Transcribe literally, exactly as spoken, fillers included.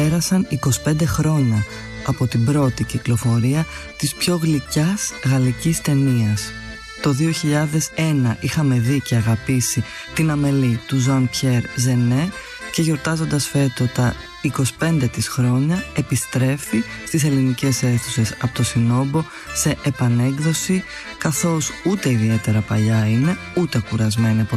πέρασαν είκοσι πέντε χρόνια από την πρώτη κυκλοφορία της πιο γλυκιάς γαλλικής ταινίας. Το δύο χιλιάδες ένα είχαμε δει και αγαπήσει την Αμελή του Ζαν-Πιέρ Ζενέ και γιορτάζοντας φέτο τα είκοσι πέντε της χρόνια επιστρέφει στις ελληνικές αίθουσες από το Σινόμπο σε επανέκδοση, καθώς ούτε ιδιαίτερα παλιά είναι, ούτε κουρασμένη από